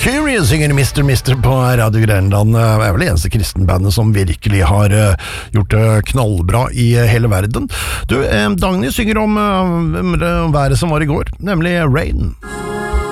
Mercury synger Mr. på Radio Grenland. Det vel det eneste kristenbandet som virkelig har gjort det knallbra i hele verden. Du, Dagny synger om været som var i går, nemlig Rain.